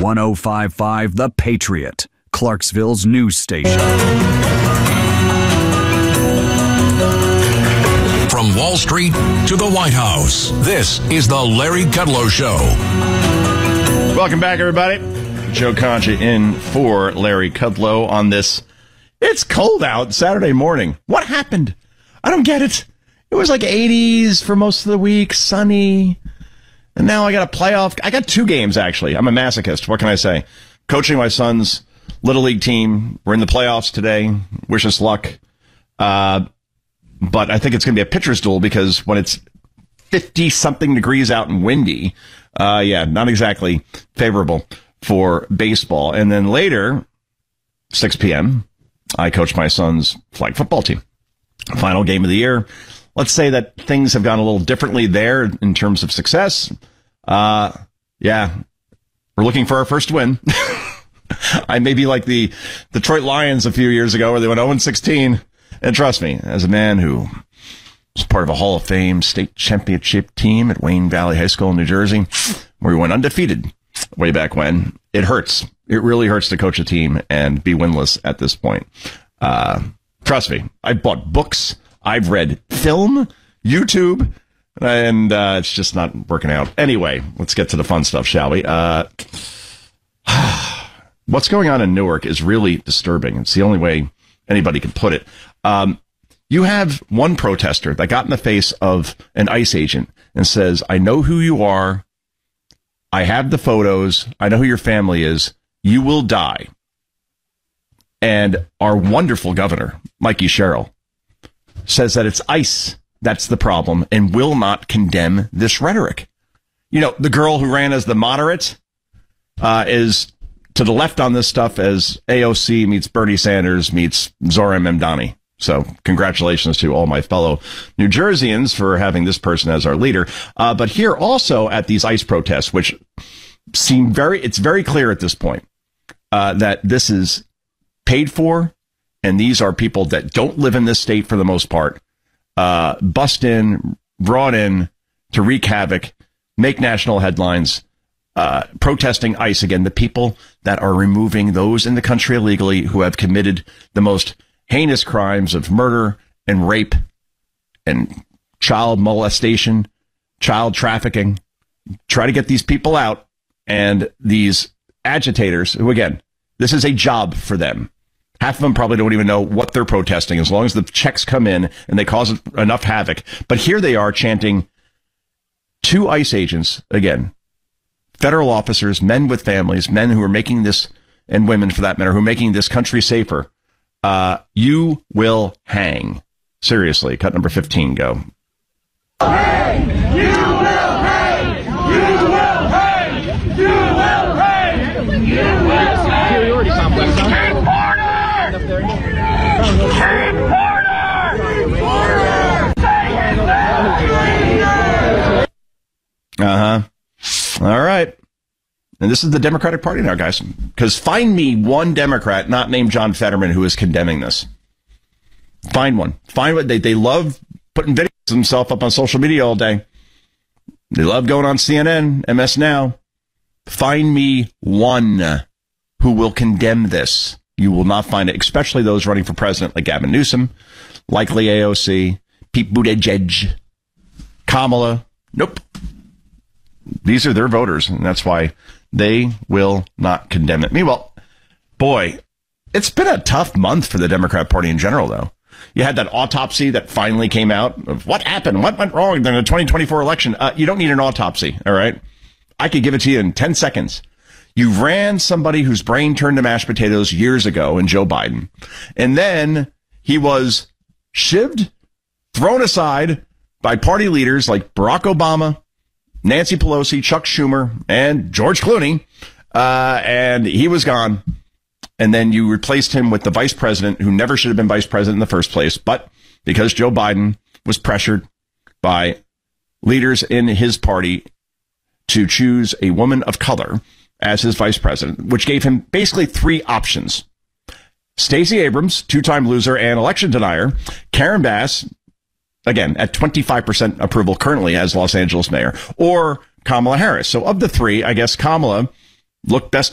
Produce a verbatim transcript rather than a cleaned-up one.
one oh five point five The Patriot, Clarksville's news station. From Wall Street to the White House, this is the Larry Kudlow Show. Welcome back, everybody. Joe Concha in for Larry Kudlow on this. It's cold out Saturday morning. What happened? I don't get it. It was like eighties for most of the week, sunny. And now I got a playoff. I got two games, actually. I'm a masochist. What can I say? Coaching my son's Little League team. We're in the playoffs today. Wish us luck. Uh, but I think it's going to be a pitcher's duel because when it's fifty-something degrees out and windy, uh, yeah, not exactly favorable for baseball. And then later, six p.m., I coach my son's flag football team. Final game of the year. Let's say that things have gone a little differently there in terms of success. Uh, yeah, we're looking for our first win. I may be like the Detroit Lions a few years ago where they went oh and sixteen. And trust me, as a man who was part of a Hall of Fame state championship team at Wayne Valley High School in New Jersey, where we went undefeated way back when, it hurts. It really hurts to coach a team and be winless at this point. Uh, trust me, I've bought books, I've read film, YouTube, and uh, it's just not working out. Anyway, let's get to the fun stuff, shall we? Uh, what's going on in Newark is really disturbing. It's the only way anybody can put it. Um, you have one protester that got in the face of an ICE agent and says, I know who you are. I have the photos. I know who your family is. You will die. And our wonderful governor, Mikey Sherrill, says that it's ICE that's the problem and will not condemn this rhetoric. You know, the girl who ran as the moderate uh, is to the left on this stuff as A O C meets Bernie Sanders meets Zohran Mamdani. So congratulations to all my fellow New Jerseyans for having this person as our leader. Uh, but here also at these ICE protests, which seem very, it's very clear at this point uh, that this is paid for. And these are people that don't live in this state for the most part, uh, bust in, brought in to wreak havoc, make national headlines, uh, protesting ICE again, the people that are removing those in the country illegally who have committed the most heinous crimes of murder and rape and child molestation, child trafficking. Try to get these people out, and these agitators, who again, this is a job for them. Half of them probably don't even know what they're protesting as long as the checks come in and they cause enough havoc. But here they are chanting, two ICE agents, again, federal officers, men with families, men who are making this, and women for that matter, who are making this country safer. Uh, you will hang. Seriously, cut number fifteen, go. Hang! You will hang! You will hang! You will hang! You will hang! Superiority complex. King Porter! King Porter! King Porter! Uh-huh. All right. And this is the Democratic Party now, guys. Because find me one Democrat not named John Fetterman who is condemning this. Find one. Find what they they love putting videos of themselves up on social media all day. They love going on C N N, M S Now. Find me one who will condemn this. You will not find it, especially those running for president like Gavin Newsom, likely A O C, Pete Buttigieg, Kamala. Nope. These are their voters, and that's why they will not condemn it. Meanwhile, boy, it's been a tough month for the Democrat Party in general, though. You had that autopsy that finally came out of what happened, what went wrong in the twenty twenty-four election. Uh, you don't need an autopsy, all right? I could give it to you in ten seconds. You ran somebody whose brain turned to mashed potatoes years ago in Joe Biden, and then he was shivved, thrown aside by party leaders like Barack Obama, Nancy Pelosi, Chuck Schumer, and George Clooney, uh, and he was gone. And then you replaced him with the vice president who never should have been vice president in the first place. But because Joe Biden was pressured by leaders in his party to choose a woman of color as his vice president, which gave him basically three options. Stacey Abrams, two-time loser and election denier. Karen Bass, again, at twenty-five percent approval currently as Los Angeles mayor. Or Kamala Harris. So of the three, I guess Kamala looked best